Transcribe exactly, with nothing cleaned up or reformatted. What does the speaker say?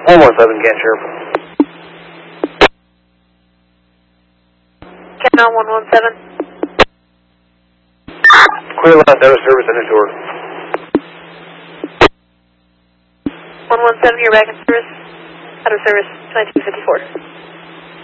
one one seven, Gant Sheriff. Canon one one seven. Clear left, out of service, and into order. one one seven, you're back in service. Out of service, twenty-two fifty-four.